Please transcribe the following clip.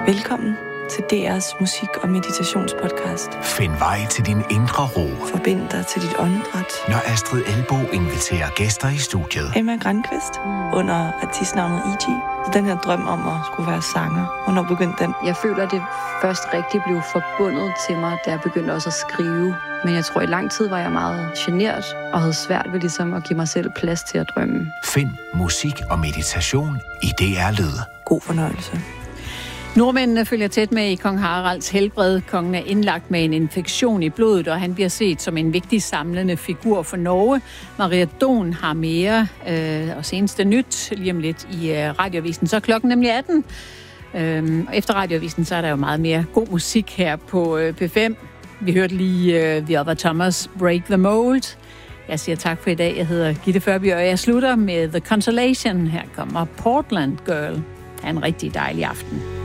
Velkommen til DR's musik- og meditationspodcast. Find vej til din indre ro. Forbind dig til dit åndedræt. Når Astrid Elbo inviterer gæster i studiet. Emma Grankvist under artistnavnet E.G. Så den her drøm om at skulle være sanger, hvornår begyndte den? Jeg føler, at det først rigtig blev forbundet til mig, da jeg begyndte også at skrive. Men jeg tror, i lang tid var jeg meget genert og havde svært ved ligesom at give mig selv plads til at drømme. Find musik og meditation i DR Lyd. God fornøjelse. Nordmændene følger tæt med i kong Haralds helbred. Kongen er indlagt med en infektion i blodet, og han bliver set som en vigtig samlende figur for Norge. Maria Don har mere og seneste nyt lige om lidt i Radioavisen. Så er klokken nemlig 18. Efter Radioavisen, så er der jo meget mere god musik her på P5. Vi hørte lige The Other Thomas, Break the Mold. Jeg siger tak for i dag. Jeg hedder Gitte Førby, og jeg slutter med The Consolation. Her kommer Portland Girl. Ha' en rigtig dejlig aften.